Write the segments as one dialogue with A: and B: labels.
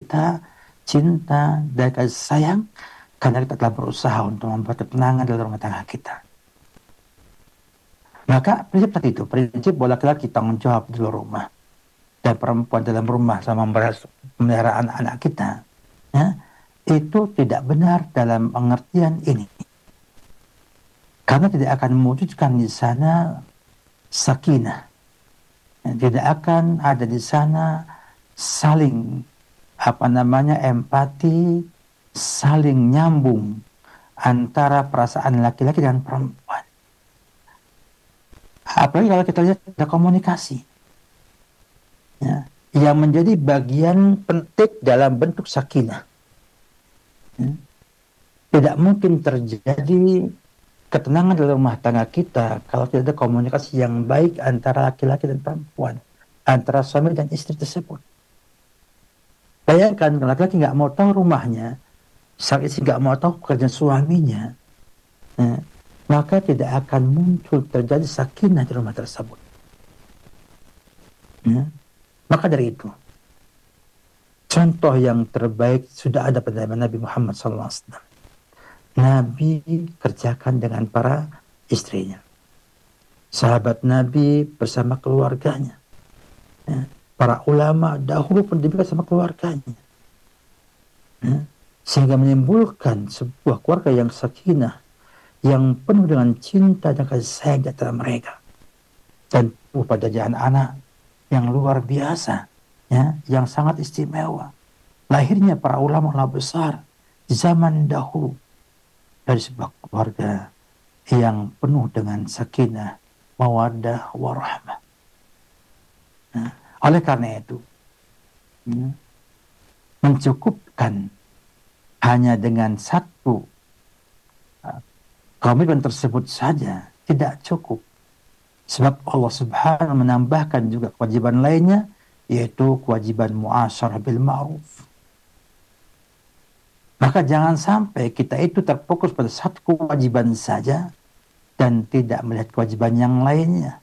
A: kita cinta dan kasih sayang karena kita telah berusaha untuk membuat ketenangan dalam rumah tangga kita. Maka prinsip tadi itu, prinsip bahwa laki-laki tanggung jawab di luar rumah dan perempuan dalam rumah sama memelihara anak-anak kita, ya, itu tidak benar dalam pengertian ini. Karena tidak akan mewujudkan di sana sakinah. Tidak akan ada di sana saling empati, saling nyambung antara perasaan laki-laki dan perempuan. Apalagi kalau kita lihat ada komunikasi, ya, yang menjadi bagian penting dalam bentuk sakinah. Ya. Tidak mungkin terjadi ketenangan dalam rumah tangga kita kalau tidak ada komunikasi yang baik antara laki-laki dan perempuan, antara suami dan istri tersebut. Bayangkan kalau laki-laki nggak mau tahu rumahnya, sang istri nggak mau tahu pekerjaan suaminya, maka tidak akan muncul terjadi sakinah di rumah tersebut. Maka dari itu, contoh yang terbaik sudah ada pada Nabi Muhammad SAW. Nabi kerjakan dengan para istrinya. Sahabat Nabi bersama keluarganya. Ya. Para ulama dahulu pun bersama keluarganya. Ya. Sehingga menimbulkan sebuah keluarga yang sakinah, yang penuh dengan cinta dan kasih sayang di antara mereka. Dan pada jalan anak yang luar biasa, ya, yang sangat istimewa. Lahirnya para ulama besar di zaman dahulu dari sebuah keluarga yang penuh dengan sakinah, mawaddah, warahmah. Nah, oleh karena itu, mencukupkan hanya dengan satu komitmen tersebut saja tidak cukup. Sebab Allah Subhanahu menambahkan juga kewajiban lainnya, yaitu kewajiban muasyarah bil ma'ruf. Maka jangan sampai kita itu terfokus pada satu kewajiban saja dan tidak melihat kewajiban yang lainnya.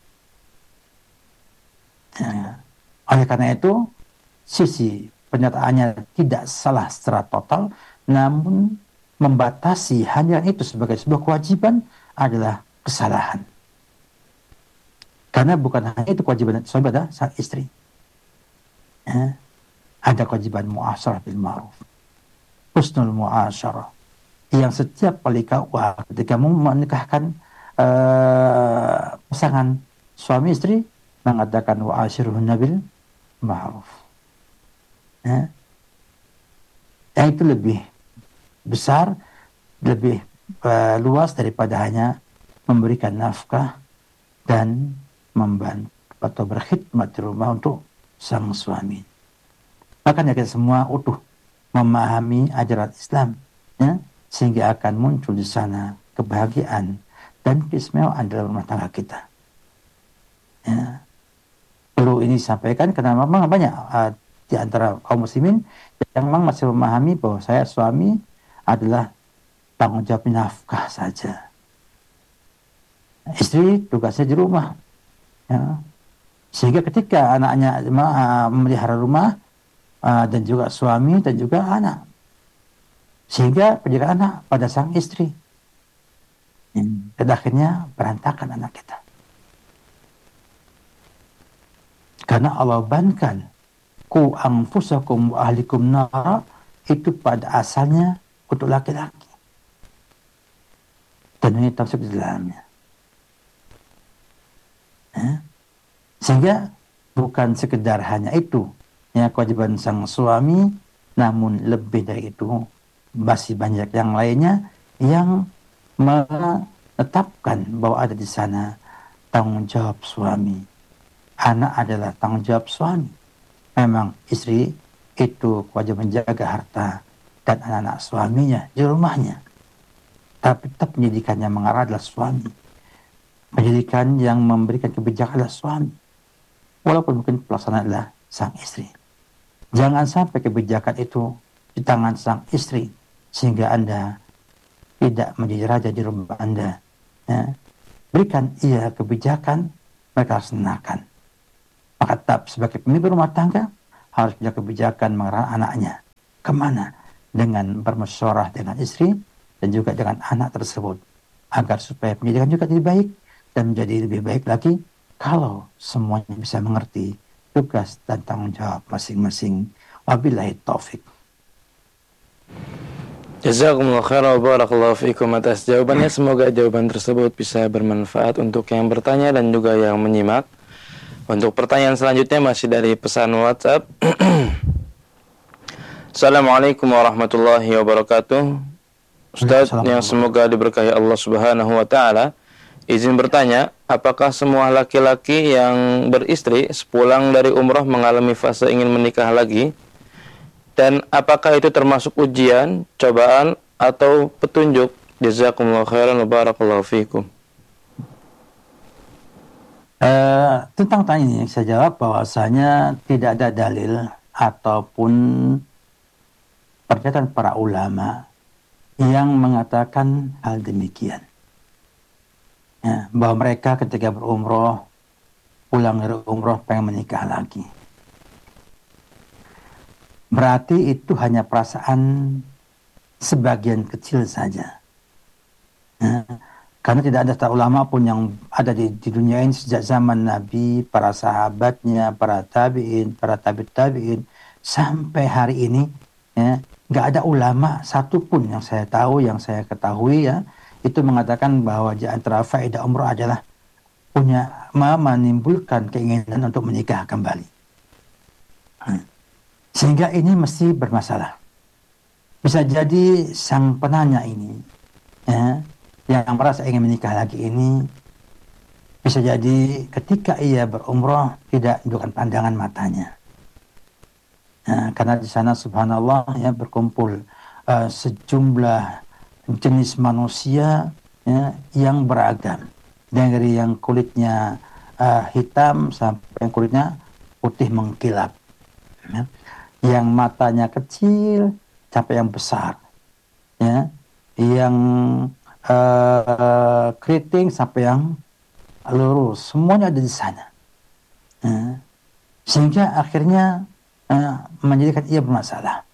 A: Ya. Oleh karena itu, sisi penyataannya tidak salah secara total, namun membatasi hanya itu sebagai sebuah kewajiban adalah kesalahan. Karena bukan hanya itu kewajiban suami pada sang istri. Ya. Ada kewajiban muasyarah bil ma'ruf, husnul muasyarah, yang setiap kali ketika menikahkan pasangan suami istri mengatakan wa ashiruhunna bil ma'ruf. Ya. Yang itu lebih besar, lebih luas daripada hanya memberikan nafkah dan membantu atau berkhidmat di rumah untuk sang suami. Makanya kita semua utuh memahami ajaran Islam, ya, sehingga akan muncul di sana kebahagiaan dan keistimewaan dalam rumah tangga kita. Ya. Perlu ini disampaikan karena memang banyak di antara kaum muslimin yang memang masih memahami bahwa saya suami adalah tanggung jawab nafkah saja. Istri tugasnya di rumah. Ya. Sehingga ketika anaknya memelihara rumah, dan juga suami dan juga anak, sehingga pendidikan anak pada sang istri, dan akhirnya berantakan anak kita karena Allah bankan ku anfusakum wa ahlikum nara itu pada asalnya untuk laki-laki, dan ini tafsir di dalamnya, sehingga bukan sekedar hanya itu ya kewajiban sang suami, namun lebih dari itu masih banyak yang lainnya yang menetapkan bahwa ada di sana tanggung jawab suami. Anak adalah tanggung jawab suami. Memang istri itu kewajiban menjaga harta dan anak-anak suaminya di rumahnya, tapi tetap pendidikan yang mengarah adalah suami. Pendidikan yang memberikan kebijakan adalah suami, walaupun mungkin pelaksanaan adalah sang istri. Jangan sampai kebijakan itu di tangan sang istri sehingga Anda tidak menjadi raja di rumah Anda. Ya. Berikan ia kebijakan, mereka laksanakan. Maka tetap sebagai pemimpin rumah tangga harus punya kebijakan mengarah anaknya. kemana? Dengan bermusyawarah dengan istri dan juga dengan anak tersebut, agar supaya pendidikan juga lebih baik dan menjadi lebih baik lagi kalau semuanya bisa mengerti tugas dan tanggung jawab masing-masing. Wabillahi taufik.
B: Jazakumullah khairan wa barakallahu fiikum atas jawabannya. Semoga jawaban tersebut bisa bermanfaat untuk yang bertanya dan juga yang menyimak. Untuk pertanyaan selanjutnya masih dari pesan WhatsApp. Assalamualaikum warahmatullahi wabarakatuh. Ustaz yang semoga diberkahi Allah Subhanahu wa taala, izin bertanya, apakah semua laki-laki yang beristri sepulang dari umrah mengalami fase ingin menikah lagi? Dan apakah itu termasuk ujian, cobaan, atau petunjuk? Jazakumullah khairan wa barakallahu fiikum.
A: Tentang tanya ini saya jawab bahwasanya tidak ada dalil ataupun pernyataan para ulama yang mengatakan hal demikian. Ya, bahwa mereka ketika berumroh, pulang dari umroh pengen menikah lagi. Berarti itu hanya perasaan sebagian kecil saja. Ya, karena tidak ada ulama pun yang ada di dunia ini sejak zaman Nabi, para sahabatnya, para tabi'in, para tabi'in, sampai hari ini, ya, nggak ada ulama satupun yang saya tahu, yang saya ketahui, ya, itu mengatakan bahwa di antara faedah umrah adalah menimbulkan keinginan untuk menikah kembali. Sehingga ini mesti bermasalah. Bisa jadi sang penanya ini, ya, yang merasa ingin menikah lagi ini, bisa jadi ketika ia berumrah tidak menunjukkan pandangan matanya. Nah, karena di sana subhanallah ya berkumpul sejumlah jenis manusia, ya, yang beragam, dari yang kulitnya hitam sampai yang kulitnya putih mengkilap, ya. Yang matanya kecil sampai yang besar, ya, yang keriting sampai yang lurus, semuanya ada di sana, ya. Sehingga akhirnya menjadikan ia bermasalah.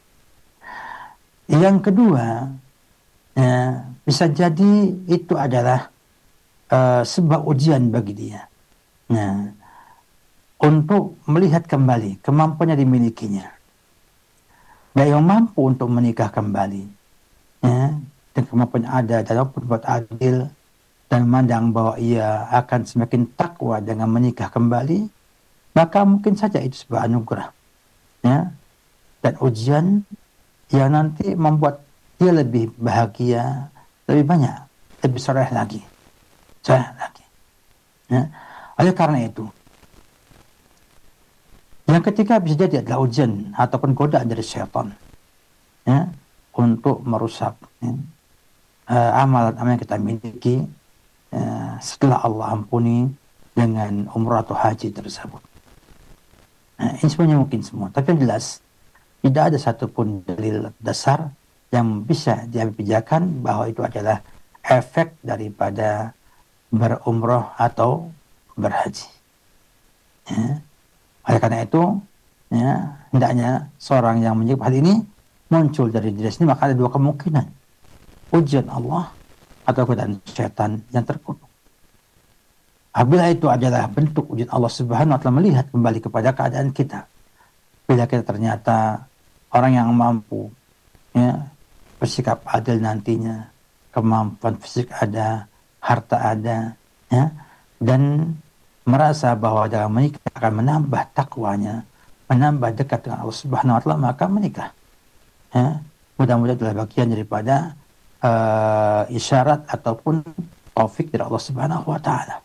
A: Yang kedua, ya, bisa jadi itu adalah sebuah ujian bagi dia, nah, untuk melihat kembali kemampuannya dimilikinya. Dan yang mampu untuk menikah kembali, ya, dan kemampuannya ada dalam berbuat adil dan memandang bahwa ia akan semakin takwa dengan menikah kembali, maka mungkin saja itu sebuah anugerah, ya, dan ujian yang nanti membuat dia lebih bahagia, lebih banyak, lebih soleh lagi, ya. Oleh karena itu, yang ketiga bisa jadi adalah ujian ataupun godaan dari syaitan, ya, untuk merusak, ya, amalan-amalan yang kita miliki setelah Allah ampuni dengan umrah atau haji tersebut. Nah, ini semuanya mungkin semua, tapi yang jelas tidak ada satupun dalil dasar yang bisa diambil pijakan bahwa itu adalah efek daripada berumrah atau berhaji, ya. Oleh karena itu, ya, hendaknya seorang yang menyikapi hal ini muncul dari diri sendiri, maka ada dua kemungkinan: ujian Allah atau godaan syaitan yang terkutuk. Apabila itu adalah bentuk ujian Allah Subhanahu wa taala melihat kembali kepada keadaan kita, bila kita ternyata orang yang mampu, ya, bersikap adil nantinya, kemampuan fisik ada, harta ada, ya, dan merasa bahwa dalam menikah akan menambah takwanya, menambah dekat dengan Allah Subhanahu wa taala, maka menikah, ya. Mudah-mudahan adalah bagian daripada isyarat ataupun taufik dari Allah Subhanahu wa taala.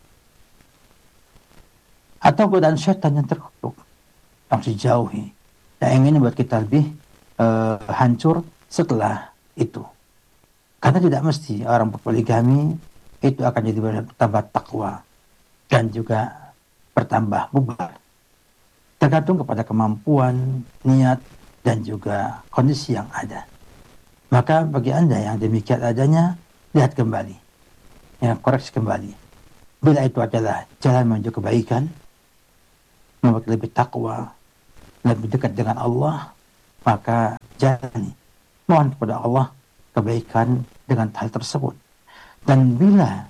A: Atau godaan syaitan yang terkutuk harus dijauhi. Yang ingin membuat kita lebih hancur setelah itu. Karena tidak mesti orang berpoligami itu akan jadi bertambah takwa dan juga bertambah bubar. Tergantung kepada kemampuan, niat, dan juga kondisi yang ada. Maka bagi Anda yang demikian adanya, lihat kembali, ya, koreksi kembali. Bila itu adalah jalan menuju kebaikan, membuat lebih takwa, lebih dekat dengan Allah, maka jalani. Mohon kepada Allah kebaikan dengan hal tersebut. Dan bila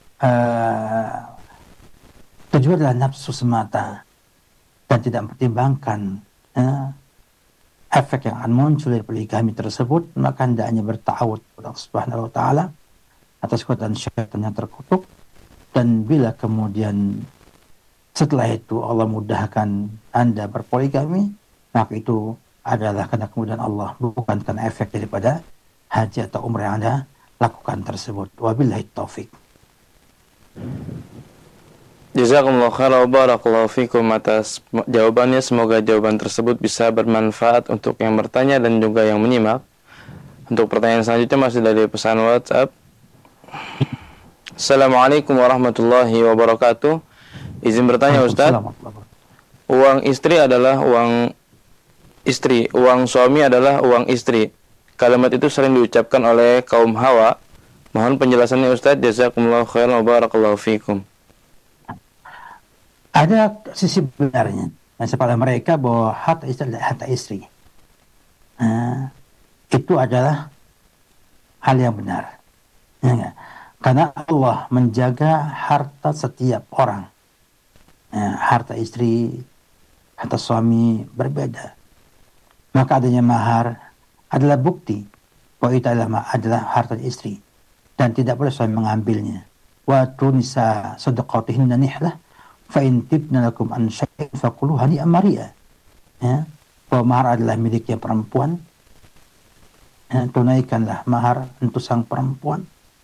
A: tujuan adalah nafsu semata dan tidak mempertimbangkan efek yang akan muncul dari poligami tersebut, maka hendaknya bertawud kepada Allah Subhanahu wa taala atas godaan syaitan yang terkutuk. Dan bila kemudian setelah itu Allah mudahkan Anda berpoligami, maka itu adalah karena kemudian Allah, bukan karena efek daripada haji atau umrah yang Anda lakukan tersebut. Wabillahi taufik.
B: Jazakumullah khairan wa barakallahu fikum atas jawabannya. Semoga jawaban tersebut bisa bermanfaat untuk yang bertanya dan juga yang menyimak. Untuk pertanyaan selanjutnya masih dari pesan WhatsApp. Assalamualaikum warahmatullahi wabarakatuh. Izin bertanya Ustaz, uang istri adalah uang istri, uang suami adalah uang istri. Kalimat itu sering diucapkan oleh kaum Hawa. Mohon penjelasannya Ustaz. Jazakumullah khairan wa barakallahu fikum.
A: Ada sisi benarnya. Pada mereka bahwa harta istri adalah harta istri. Itu adalah hal yang benar. Ya, karena Allah menjaga harta setiap orang. Harta istri, harta suami berbeda. Maka adanya mahar adalah bukti bahwa itu adalah harta istri. Dan tidak boleh suami mengambilnya. Wa tunisa sadaqatihinna nihlah fa in tibna lakum an syai'in faqulu hani'an mari'a. Bahwa mahar adalah miliknya perempuan. Tunaikanlah mahar untuk sang perempuan.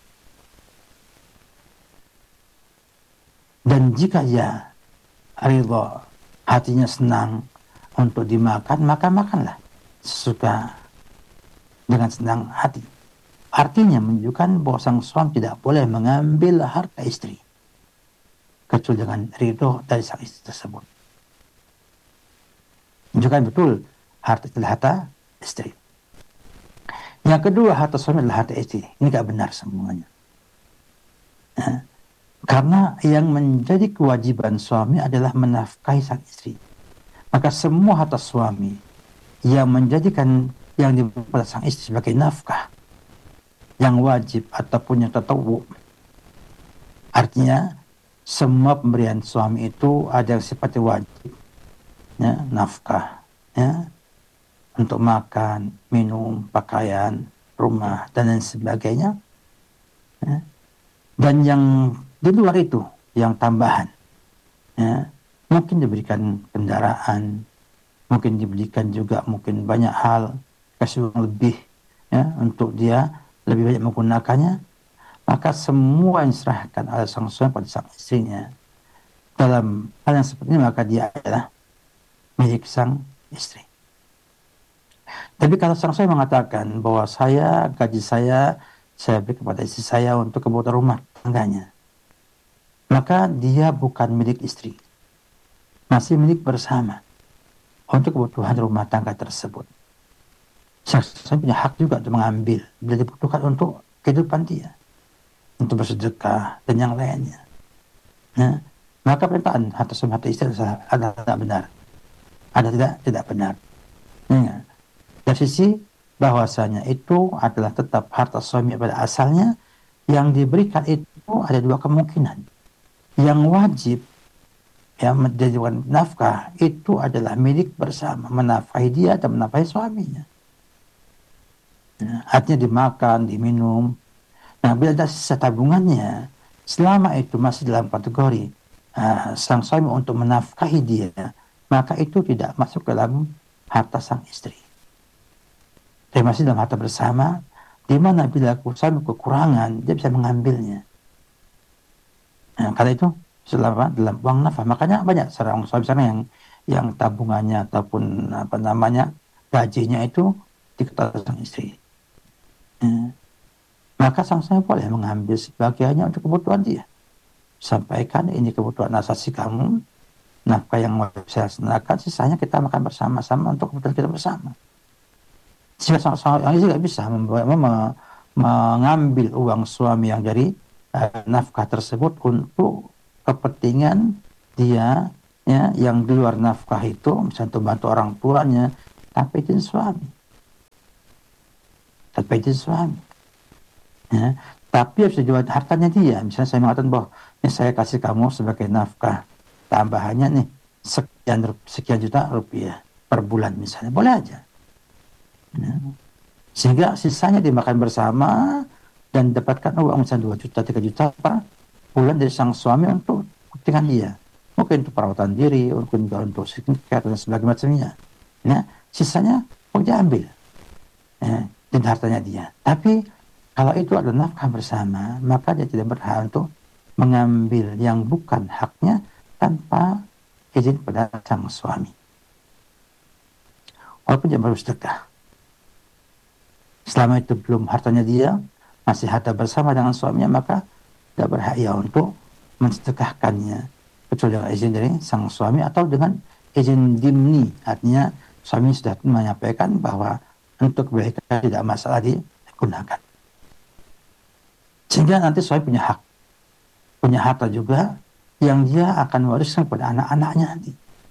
A: Dan jika ia ridha, hatinya senang untuk dimakan, maka makanlah sesuka dengan senang hati. Artinya menunjukkan bahwa sang suami tidak boleh mengambil harta istri kecuali dengan ridho dari sang istri tersebut. Menunjukkan betul harta adalah harta istri. Yang kedua, harta suami adalah harta istri. Ini tidak benar semuanya. Karena yang menjadi kewajiban suami adalah menafkahi sang istri. Maka semua harta suami yang menjadikan yang diberikan pada sang istri sebagai nafkah yang wajib ataupun yang tatawwu, artinya semua pemberian suami itu ada yang sifatnya wajib, nafkah, untuk makan, minum, pakaian, rumah dan lain sebagainya. Dan yang di luar itu, yang tambahan, mungkin diberikan kendaraan, mungkin diberikan juga mungkin banyak hal, kasih uang lebih, untuk dia lebih banyak menggunakannya. Maka semua yang diserahkan oleh sang suami pada sang istrinya dalam hal yang seperti ini, maka dia adalah milik sang istri. Tapi kalau sang suami mengatakan bahwa gaji saya beri kepada istri saya untuk kebutuhan rumah tangganya, maka dia bukan milik istri, masih milik bersama untuk kebutuhan rumah tangga tersebut. Saya punya hak juga untuk mengambil bila dibutuhkan untuk kehidupan dia, untuk bersedekah dan yang lainnya. Maka pernyataan harta suami harta istri adalah tidak benar, tidak benar. Dari sisi bahwasanya itu adalah tetap harta suami pada asalnya. Yang diberikan itu ada dua kemungkinan. Yang wajib yang menjadikan nafkah itu adalah milik bersama, menafkahi dia dan menafkahi suaminya. Artinya dimakan, diminum. Nah, bila ada sisa tabungannya, selama itu masih dalam kategori sang suami untuk menafkahi dia, maka itu tidak masuk dalam harta sang istri. Tapi masih dalam harta bersama, di mana bila suami kekurangan, dia bisa mengambilnya. Karena itu selama dalam uang nafkah, makanya banyak seorang suami sana yang tabungannya ataupun gajinya itu diketahui sang istri. Maka sang suami boleh mengambil sebagiannya untuk kebutuhan dia. Sampaikan, ini kebutuhan asasi kamu, nafkah yang saya laksanakan, sisanya kita makan bersama-sama untuk kebutuhan kita bersama. Jika sang suami tidak bisa mengambil uang suami yang dari nafkah tersebut untuk kepentingan dia, yang di luar nafkah itu, misalnya untuk bantu orang tuanya, tanpa izin suami. tanpa izin suami. Ya. Tapi harus dijual hartanya dia. Misalnya saya mengatakan bahwa ini saya kasih kamu sebagai nafkah tambahannya nih sekian juta rupiah per bulan misalnya, boleh aja. Ya. Sehingga sisanya dimakan bersama dan dapatkan uang misalnya 2 juta, 3 juta per bulan dari sang suami untuk kepentingan dia. Mungkin untuk perawatan diri, mungkin juga untuk skincare dan sebagainya macamnya. Ya, sisanya mau diambil. Ya, dan hartanya dia. Tapi kalau itu adalah nafkah bersama, maka dia tidak berhak untuk mengambil yang bukan haknya tanpa izin pada sang suami. Walaupun dia baru sedekah. Selama itu belum hartanya dia, masih harta bersama dengan suaminya, maka tidak berhak ia untuk mensedekahkannya. Kecuali dengan izin dari sang suami atau dengan izin dimni. Artinya suami sudah menyampaikan bahwa untuk kebaikan tidak masalah digunakan. Sehingga nanti suami punya hak. Punya harta juga yang dia akan wariskan kepada anak-anaknya nanti.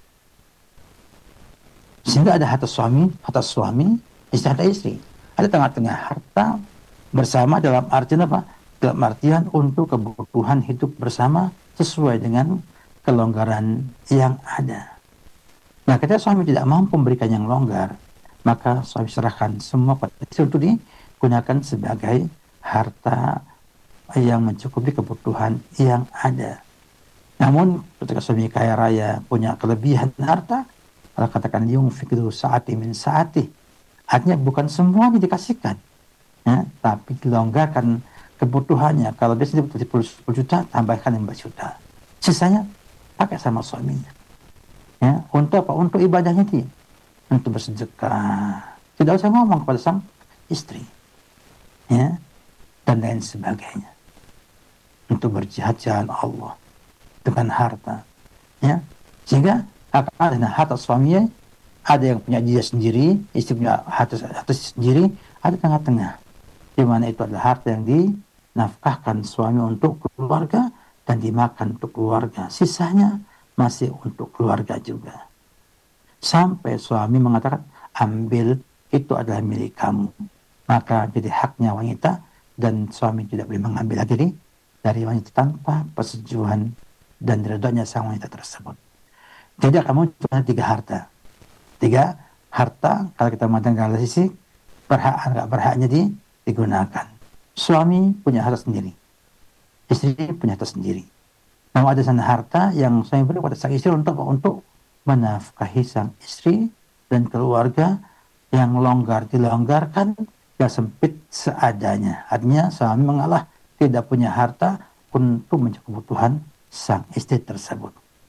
A: Sehingga ada harta suami, istri, harta istri. Ada tengah-tengah harta bersama dalam artian apa? Dalam artian untuk kebutuhan hidup bersama sesuai dengan kelonggaran yang ada. Nah, ketika suami tidak mampu memberikan yang longgar, maka suami serahkan semua pada istri untuk digunakan sebagai harta yang mencukupi kebutuhan yang ada. Namun ketika suami kaya raya punya kelebihan harta, kalau katakan yunfiqu sa'ati min sa'ati, artinya bukan semuanya dikasihkan, ya, tapi dilonggarkan kebutuhannya. Kalau dia sendiri butuh 10 juta, tambahkan 15 juta. Sisanya pakai sama suaminya. Ya, untuk apa? Untuk ibadahnya dia. Untuk bersedekah. Tidak usah ngomong kepada sang istri. Ya, dan lain sebagainya. Untuk berjihad jalan Allah dengan harta. Ya, sehingga akan ada harta suaminya, ada yang punya dia sendiri, istri punya harta sendiri, ada tengah-tengah. Di mana itu adalah harta yang dinafkahkan suami untuk keluarga dan dimakan untuk keluarga. Sisanya masih untuk keluarga juga. Sampai suami mengatakan, ambil, itu adalah milik kamu. Maka jadi haknya wanita dan suami tidak boleh mengambil lagi dari wanita tanpa persetujuan dan ridhonya sang wanita tersebut. Jadi kamu cuma 3 harta. 3 harta, kalau kita memandang dari sisi berhak enggak berhaknya digunakan. Suami punya harta sendiri, istri punya harta sendiri. Namun ada sana harta yang suami beri pada sang istri untuk menafkahi sang istri dan keluarga, yang longgar dilonggarkan, yang sempit seadanya. Artinya suami mengalah tidak punya harta untuk mencukupi kebutuhan sang istri tersebut.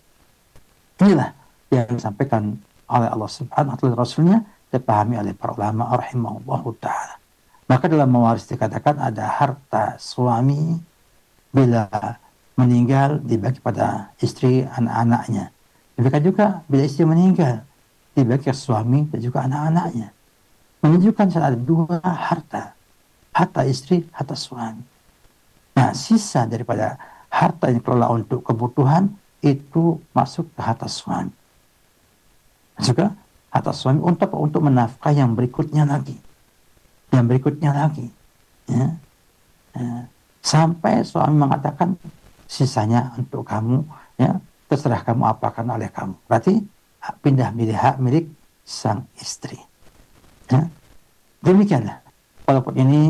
A: Inilah yang disampaikan oleh Allah Subhanahu wa taala, Rasulnya, dipahami oleh para ulama rahimahullahu taala. Maka dalam mewaris dikatakan ada harta suami bila meninggal dibagi pada istri anak-anaknya. Demikian juga bila istri meninggal dibagi ke suami dan juga anak-anaknya. Menunjukkan ada 2 harta. Harta istri, harta suami. Nah, sisa daripada harta yang dikelola untuk kebutuhan itu masuk ke harta suami. Juga harta suami untuk menafkah yang berikutnya lagi. Yang berikutnya lagi. Ya. Sampai suami mengatakan sisanya untuk kamu, ya, terserah kamu apakan oleh kamu. Berarti pindah milih hak milik sang istri. Ya. Demikianlah. Walaupun ini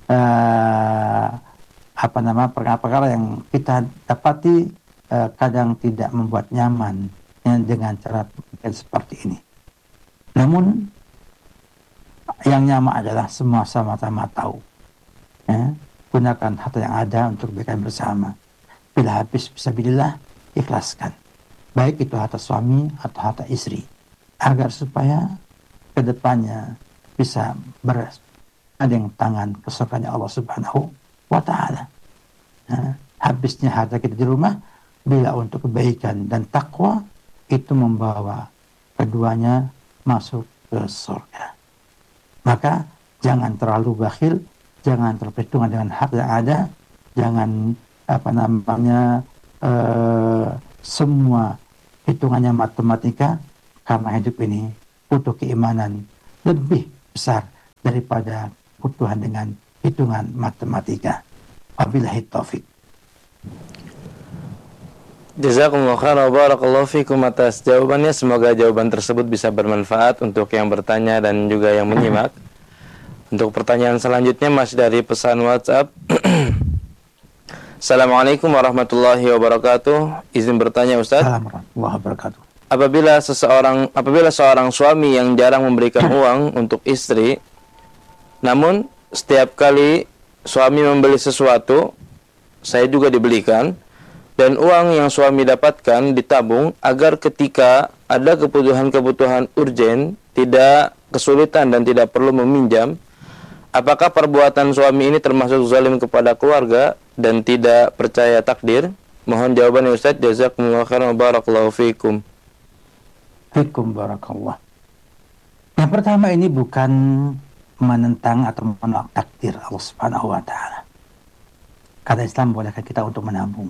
A: perkara-perkara yang kita dapati kadang tidak membuat nyaman, ya, dengan cara seperti ini. Namun yang nyaman adalah semua sama-sama tahu, ya, gunakan harta yang ada untuk kebaikan bersama. Bila habis fisabilillah, ikhlaskan, baik itu harta suami atau harta istri, agar supaya kedepannya bisa bergandeng tangan ke surganya Allah Subhanahu wa taala. Nah, habisnya harta kita di rumah bila untuk kebaikan dan takwa, itu membawa keduanya masuk ke surga. Maka jangan terlalu bakhil, jangan terperhitungan dengan hak yang ada, jangan semua hitungannya matematika, karena hidup ini butuh keimanan lebih besar daripada kebutuhan dengan hitungan matematika. Wabillahi taufik.
B: Jazakumullah khairan wa barakallahu fikum atas jawabannya. Semoga jawaban tersebut bisa bermanfaat untuk yang bertanya dan juga yang menyimak. Untuk pertanyaan selanjutnya masih dari pesan WhatsApp. Assalamualaikum warahmatullahi wabarakatuh. Izin bertanya Ustaz.
A: Assalamualaikum warahmatullahi wabarakatuh.
B: Apabila seorang suami yang jarang memberikan uang untuk istri, namun setiap kali suami membeli sesuatu, saya juga dibelikan, dan uang yang suami dapatkan ditabung agar ketika ada kebutuhan-kebutuhan urgen, tidak kesulitan dan tidak perlu meminjam. Apakah perbuatan suami ini termasuk zalim kepada keluarga dan tidak percaya takdir? Mohon jawabannya Ustaz. Jazakumullah khairan wa barakallahu fikum.
A: Fikum barakallah. Yang pertama, ini bukan menentang atau menolak takdir Allah Subhanahu wa taala. Kata Islam bolehkan kita untuk menabung.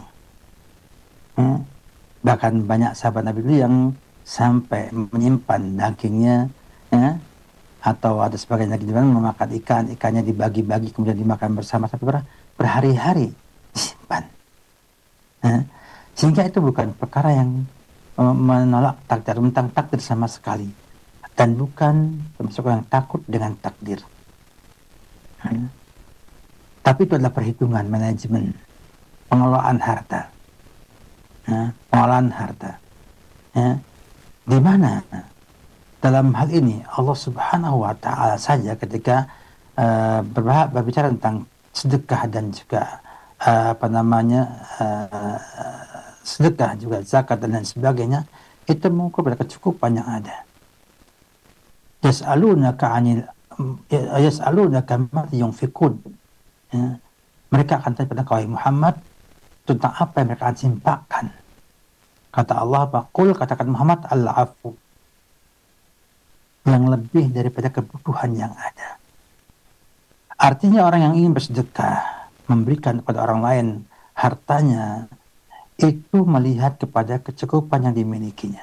A: Bahkan banyak sahabat Nabi dulu yang sampai menyimpan dagingnya, atau ada sebagian lagi juga memakan ikannya dibagi-bagi kemudian dimakan bersama sampai berhari-hari disimpan. Sehingga itu bukan perkara yang menolak takdir, tentang takdir sama sekali, dan bukan termasuk yang takut dengan takdir. Tapi itu adalah perhitungan manajemen pengelolaan harta. Pengelolaan harta, di mana dalam hal ini Allah Subhanahu wa taala saja ketika berbicara tentang sedekah dan juga sedekah juga zakat dan lain sebagainya, itu mengukur pada kecukupan yang ada. Yas'alunaka ma yunfikun. Mereka akan tanya pada kau Muhammad tentang apa yang mereka akan simpakkan. Kata Allah, Qul, katakan Muhammad, al-afu, yang lebih daripada kebutuhan yang ada. Artinya orang yang ingin bersedekah, memberikan kepada orang lain hartanya, itu melihat kepada kecukupan yang dimilikinya.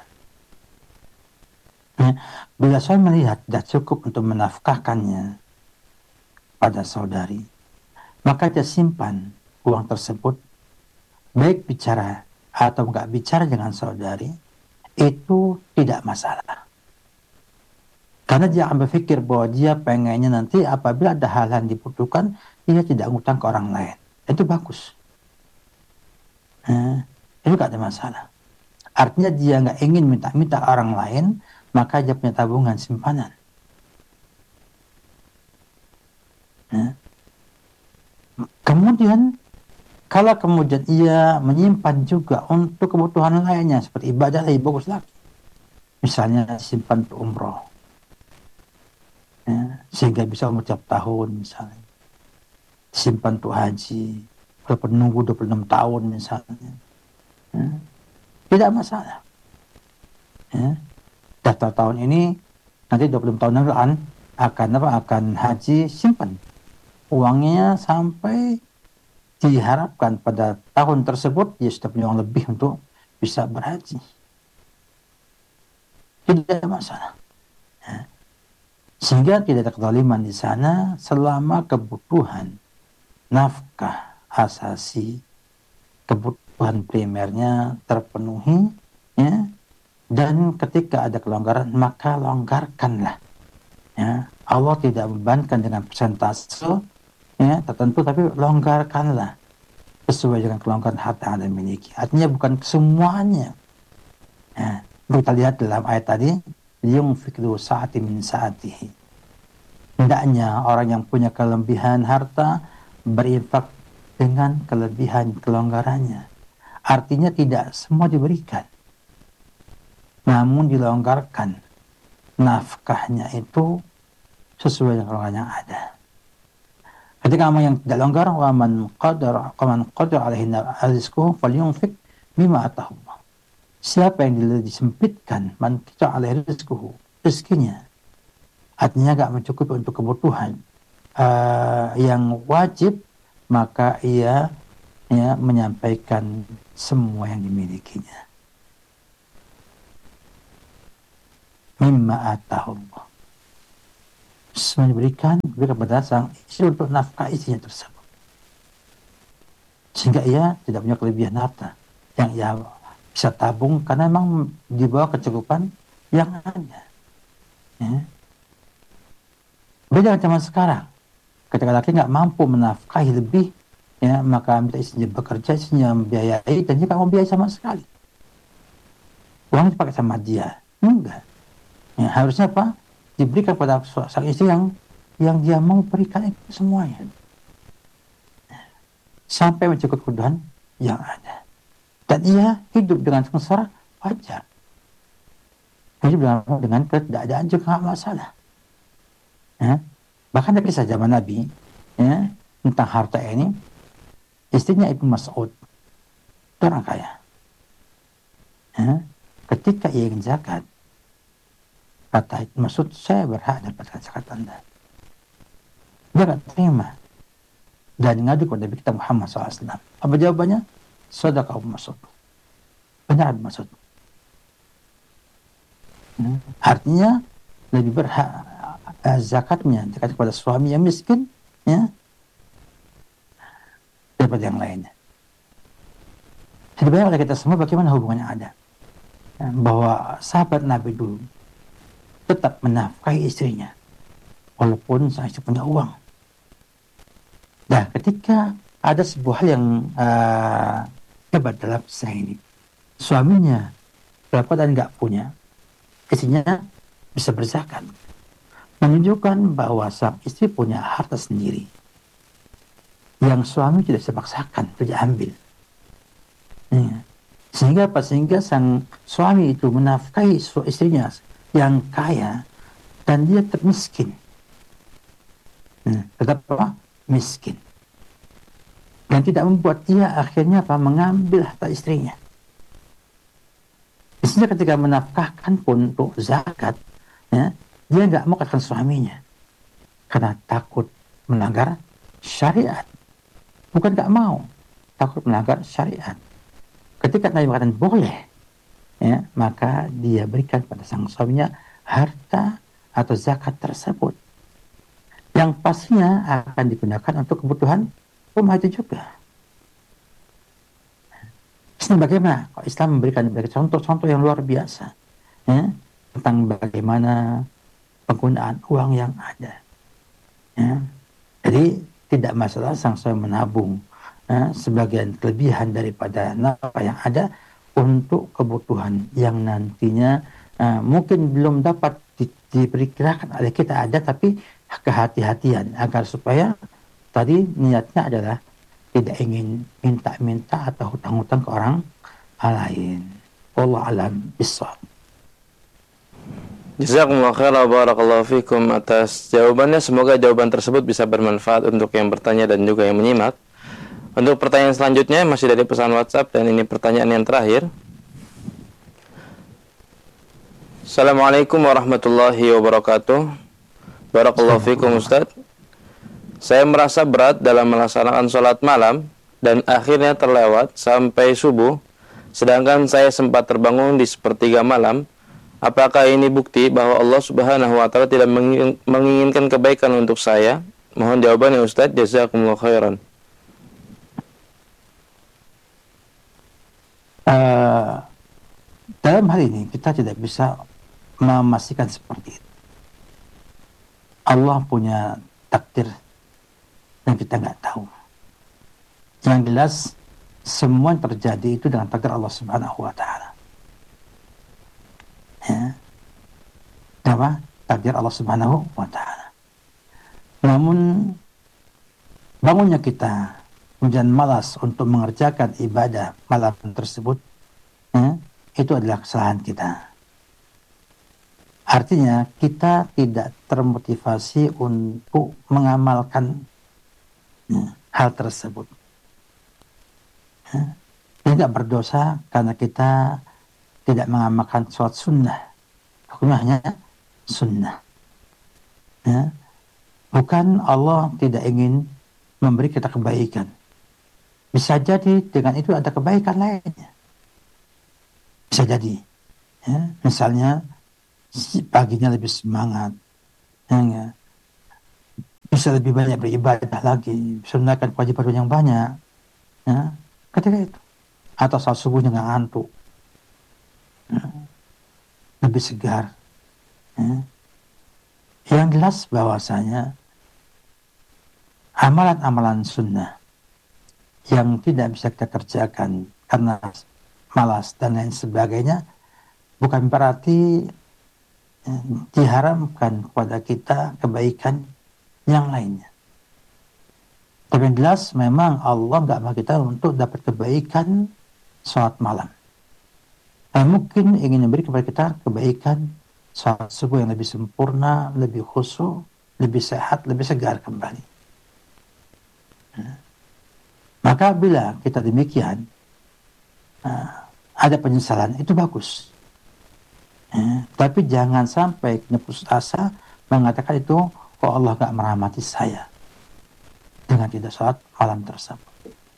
A: Bila saya melihat tidak cukup untuk menafkahkannya pada saudari, maka dia simpan uang tersebut, baik bicara atau enggak bicara dengan saudari, itu tidak masalah. Karena dia akan berpikir bahwa dia pengennya nanti apabila ada hal yang dibutuhkan, dia tidak ngutang ke orang lain. Itu bagus. Itu enggak ada masalah. Artinya dia enggak ingin minta-minta orang lain, maka dia punya tabungan simpanan. Kemudian kalau kemudian ia menyimpan juga untuk kebutuhan lainnya seperti ibadah, lebih bagus lagi. Misalnya simpan untuk umroh, sehingga bisa umroh tiap tahun misalnya. Simpan untuk haji, walaupun nunggu 26 tahun misalnya. Tidak masalah. Daftar tahun ini, nanti 26 tahun depan akan haji, simpan uangnya sampai diharapkan pada tahun tersebut dia sudah punya uang lebih untuk bisa berhaji. Tidak ada masalah. Sehingga tidak ada kezaliman di sana selama kebutuhan nafkah asasi, kebutuhan primernya terpenuhi, dan ketika ada kelonggaran maka longgarkanlah. Allah tidak membebankan dengan persentase tertentu, tapi longgarkanlah sesuai dengan kelonggaran harta yang Anda miliki. Artinya bukan semuanya. Kita lihat dalam ayat tadi, yunfik du sa'ati min sa'atihi. Hendaknya orang yang punya kelebihan harta berinfak dengan kelebihan kelonggarannya. Artinya tidak semua diberikan, namun dilonggarkan nafkahnya itu sesuai dengan kelonggaran yang ada. Ketika yang tidak longgar, wa man qadara alaihi rizquhu falyunfik mimma atahu Allah. Siapa yang disempitkan, man qadara alaihi rizquhu, rezekinya, artinya enggak mencukupi untuk kebutuhan yang wajib, maka ia menyampaikan semua yang dimilikinya. Mimma atahu Allah, berikan kepada sang istri untuk nafkah istrinya tersebut, sehingga ia tidak punya kelebihan harta yang ia bisa tabung karena memang di bawah kecukupan yang ada. Ya. Beda zaman sekarang, ketika laki nggak mampu menafkahi lebih, ya maka minta istrinya bekerja, istrinya membiayai, dan dia nggak mau biayai sama sekali. Uang dipakai sama dia, enggak. Ya, harusnya apa? Diberikan pada sang istri yang dia mau berikan itu semuanya, sampai mencukupi kebutuhan yang ada. Dan ia hidup dengan sengsara wajar. Hidup dengan keadaan juga nggak masalah. Ya. Bahkan dari kisah zaman Nabi, ya, tentang harta ini, istrinya Ibnu Mas'ud, orang kaya. Ya. Ketika ia ingin zakat, kata Ibnu Mas'ud, saya berhak dapatkan zakat Anda. Dia nggak terima dan ngadu kepada Nabi kita Muhammad SAW. Apa jawabannya? Sadaqah Ibnu Mas'ud. Benar Ibnu Mas'ud. Artinya lebih berhak zakatnya dikasih kepada suami yang miskin, ya, daripada yang lainnya. Jadi banyak oleh kita semua bagaimana hubungannya ada, ya, bahwa sahabat Nabi dulu tetap menafkahi istrinya walaupun sang istri punya uang. Nah, ketika ada sebuah hal yang hebat dalam kisah ini, suaminya dalam keadaan nggak punya, istrinya bisa berzakat, menunjukkan bahwa sang istri punya harta sendiri yang suami tidak bisa paksakan untuk diambil. Ya. Sehingga apa? Sehingga sang suami itu menafkahi istrinya yang kaya dan dia tetap miskin. Tetap apa? Miskin. Dan tidak membuat dia akhirnya apa? Mengambil harta istrinya. Istrinya ketika menafkahkan pun untuk zakat, ya, dia nggak mau katakan suaminya karena takut melanggar syariat. Bukan nggak mau, takut melanggar syariat. Ketika Nabi mengatakan boleh, ya, maka dia berikan pada sang suaminya harta atau zakat tersebut, yang pastinya akan digunakan untuk kebutuhan rumah itu juga. Ini bagaimana Islam memberikan contoh-contoh yang luar biasa, ya, tentang bagaimana penggunaan uang yang ada. Ya. Jadi tidak masalah sang suami menabung, ya, sebagian kelebihan daripada nafkah yang ada untuk kebutuhan yang nantinya mungkin belum dapat diperkirakan oleh kita ada, tapi kehati-hatian agar supaya tadi niatnya adalah tidak ingin minta-minta atau hutang-hutang ke orang lain. Wallahu a'lam bishawab.
B: Jazakumullah khairan wa barakallahu fikum atas jawabannya. Semoga jawaban tersebut bisa bermanfaat untuk yang bertanya dan juga yang menyimak. Untuk pertanyaan selanjutnya masih dari pesan WhatsApp dan ini pertanyaan yang terakhir. Assalamualaikum warahmatullahi wabarakatuh. Barakallahu fikum Ustaz. Saya merasa berat dalam melaksanakan sholat malam dan akhirnya terlewat sampai subuh, sedangkan saya sempat terbangun di sepertiga malam. Apakah ini bukti bahwa Allah Subhanahu wa Ta'ala tidak menginginkan kebaikan untuk saya? Mohon jawabannya Ustaz. Jazakumullah khairan.
A: Dalam hal ini kita tidak bisa memastikan seperti itu. Allah punya takdir yang kita nggak tahu. Yang jelas semua yang terjadi itu dengan takdir Allah Subhanahu wa Ta'ala. Ya. Apa? Takdir Allah Subhanahu wa Ta'ala. Namun bangunnya kita kemudian malas untuk mengerjakan ibadah malam tersebut, ya, itu adalah kesalahan kita. Artinya kita tidak termotivasi untuk mengamalkan, ya, hal tersebut. Ya. Tidak berdosa karena kita tidak mengamalkan sholat sunnah. Hukumnya hanya sunnah. Ya. Bukan Allah tidak ingin memberi kita kebaikan. Bisa jadi dengan itu ada kebaikan lainnya. Bisa jadi. Ya. Misalnya paginya lebih semangat. Ya. bisa lebih banyak beribadah lagi, bisa menunaikan kewajiban yang banyak, ya, ketika itu. Atau saat subuhnya nggak ngantuk, ya, lebih segar. Ya. Yang jelas bahwasanya amalan-amalan sunnah yang tidak bisa kita kerjakan karena malas dan lain sebagainya, bukan berarti diharamkan kepada kita kebaikan yang lainnya. Tapi yang jelas memang Allah nggak mau kita untuk dapat kebaikan sholat malam. Dan mungkin ingin memberi kepada kita kebaikan sholat subuh yang lebih sempurna, lebih khusyuk, lebih sehat, lebih segar kembali. Maka bila kita demikian, ada penyesalan, itu bagus. Tapi jangan sampai putus asa mengatakan itu, kok Allah gak merahmati saya dengan tidak sholat malam tersebut.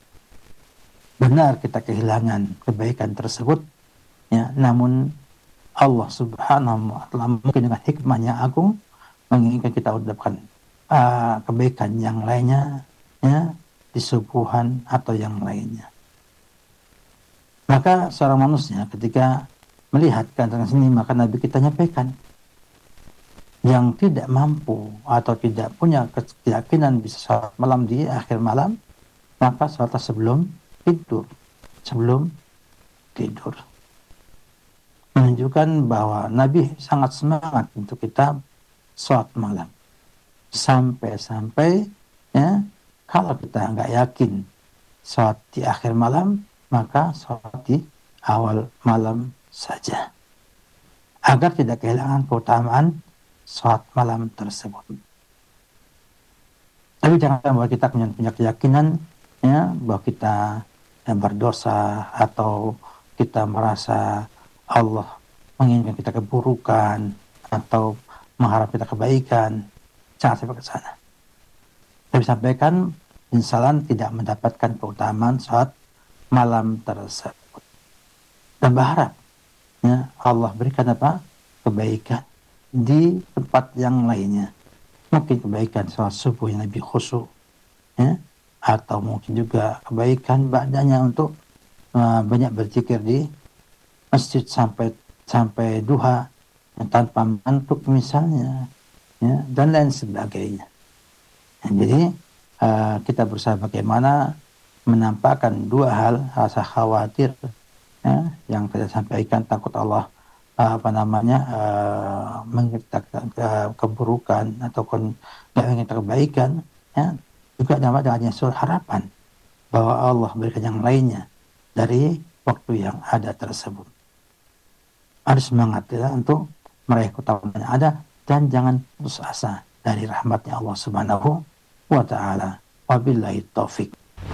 A: Benar kita kehilangan kebaikan tersebut, ya, namun Allah subhanahu wa ta'ala mungkin dengan hikmahnya agung menginginkan kita mendapatkan kebaikan yang lainnya, ya, di subuhan atau yang lainnya. Maka seorang manusia ketika melihat keadaan sini, maka Nabi kita nyampaikan, yang tidak mampu atau tidak punya keyakinan bisa sholat malam di akhir malam, maka sholat sebelum tidur. Menunjukkan bahwa Nabi sangat semangat untuk kita sholat malam. Sampai-sampai, ya, kalau kita nggak yakin sholat di akhir malam, maka sholat di awal malam saja, agar tidak kehilangan keutamaan sholat malam tersebut. Tapi jangan sampai kita punya keyakinan, ya, bahwa kita berdosa atau kita merasa Allah menginginkan kita keburukan atau mengharap kita kebaikan. Jangan sampai ke sana. Tapi sampaikan, insyaallah tidak mendapatkan keutamaan sholat malam tersebut. Dan berharap, ya, Allah berikan kebaikan di tempat yang lainnya. Mungkin kebaikan sholat subuh yang lebih khusyuk, ya, atau mungkin juga kebaikan badannya untuk banyak berzikir di masjid sampai duha, ya, tanpa mengantuk misalnya, ya, dan lain sebagainya. Jadi kita berusaha bagaimana menampakkan dua hal, rasa khawatir, ya, yang kita sampaikan, takut Allah menciptakan keburukan ataupun tidak ingin kebaikan, ya, juga adanya harapan bahwa Allah berikan yang lainnya dari waktu yang ada tersebut. Harus semangat, ya, untuk meraih keutamaan yang ada, dan jangan putus asa dari rahmatnya Allah Subhanahu wa ta'ala. Wabillahi taufik.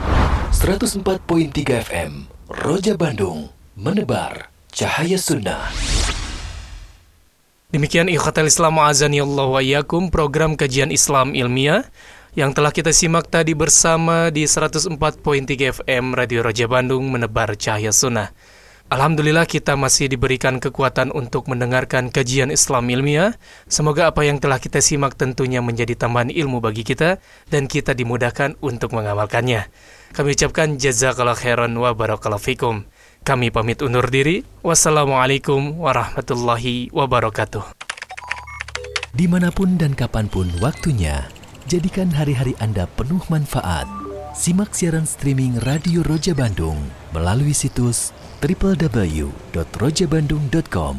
C: 104.3 FM Roja Bandung, menebar cahaya sunnah.
D: Demikian ikhwatal Islam azani Allah wa iyyakum, program kajian Islam ilmiah yang telah kita simak tadi bersama di 104.3 FM Radio Roja Bandung, menebar cahaya sunnah. Alhamdulillah kita masih diberikan kekuatan untuk mendengarkan kajian Islam ilmiah. Semoga apa yang telah kita simak tentunya menjadi tambahan ilmu bagi kita dan kita dimudahkan untuk mengamalkannya. Kami ucapkan jazakallahu khairan wa barakallahu fikum. Kami pamit undur diri. Wassalamualaikum warahmatullahi wabarakatuh.
C: Dimanapun dan kapanpun waktunya, jadikan hari-hari Anda penuh manfaat. Simak siaran streaming Radio Roja Bandung melalui situs www.rojabandung.com.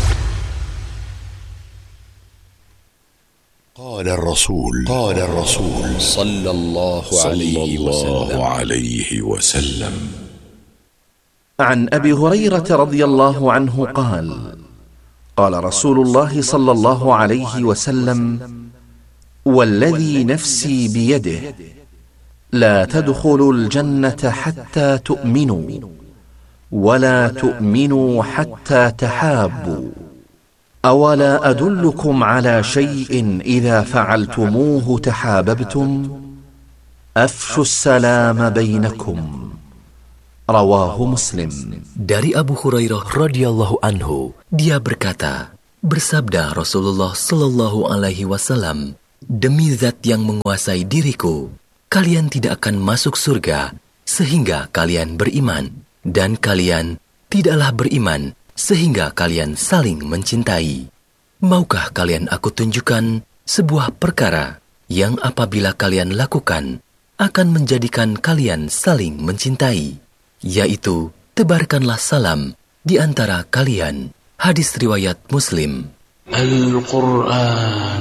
E: قال الرسول صلى الله عليه وسلم
F: عن أبي هريرة رضي الله عنه قال قال رسول الله صلى الله عليه وسلم والذي نفسي بيده لا تدخلوا الجنة حتى تؤمنوا ولا تؤمنوا حتى تحابوا أولا أدلكم على شيء إذا فعلتموه تحاببتم أفشوا السلام بينكم رواه مسلم.
C: Dari Abu Hurairah radhiyallahu anhu, dia berkata, bersabda Rasulullah sallallahu alaihi wasallam, Demi zat yang menguasai diriku, kalian tidak akan masuk surga sehingga kalian beriman, dan kalian tidaklah beriman sehingga kalian saling mencintai. Maukah kalian aku tunjukkan sebuah perkara yang apabila kalian lakukan akan menjadikan kalian saling mencintai, yaitu tebarkanlah salam di antara kalian. Hadis riwayat Muslim.
G: Al-Quran